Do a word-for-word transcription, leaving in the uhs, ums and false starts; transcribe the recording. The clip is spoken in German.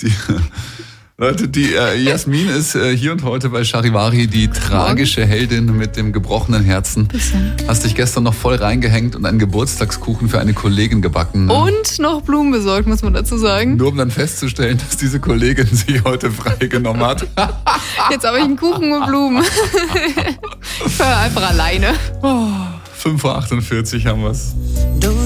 Die, Leute, die äh, Jasmin ist äh, hier und heute bei Charivari die tragische Heldin mit dem gebrochenen Herzen. Bisschen. Hast dich gestern noch voll reingehängt und einen Geburtstagskuchen für eine Kollegin gebacken. Ne? Und noch Blumen besorgt, muss man dazu sagen. Nur um dann festzustellen, dass diese Kollegin sie heute freigenommen hat. Jetzt habe ich einen Kuchen und Blumen. Ich fahre einfach alleine. Oh, fünf Uhr achtundvierzig haben wir's.